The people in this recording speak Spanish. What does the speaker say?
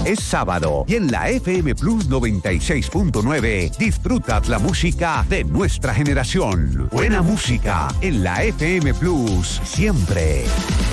Es sábado y en la FM Plus 96.9 disfrutas la música de nuestra generación. Buena música en la FM Plus siempre.